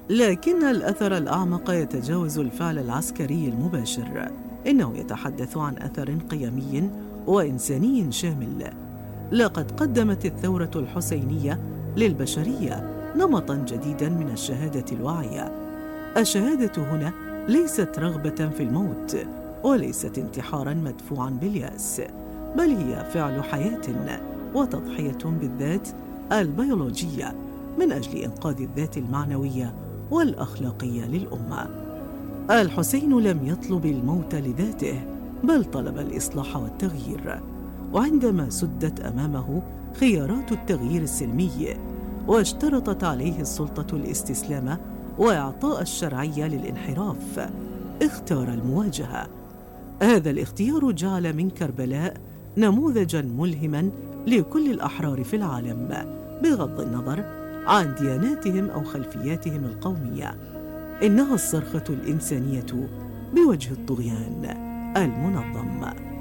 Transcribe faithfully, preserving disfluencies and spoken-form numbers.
لكن الأثر الأعمق يتجاوز الفعل العسكري المباشر، إنه يتحدث عن أثر قيمي وإنساني شامل. لقد قدمت الثورة الحسينية للبشرية نمطاً جديداً من الشهادة الواعية. الشهادة هنا ليست رغبة في الموت، وليست انتحاراً مدفوعاً باليأس، بل هي فعل حياة وتضحية بالذات البيولوجية من أجل إنقاذ الذات المعنوية والأخلاقية للأمة. الحسين لم يطلب الموت لذاته، بل طلب الإصلاح والتغيير. وعندما سدت أمامه خيارات التغيير السلمي واشترطت عليه السلطة الاستسلام وإعطاء الشرعية للانحراف، اختار المواجهة. هذا الاختيار جعل من كربلاء نموذجاً ملهماً لكل الأحرار في العالم، بغض النظر عن دياناتهم أو خلفياتهم القومية. إنها الصرخة الإنسانية بوجه الطغيان المنظم.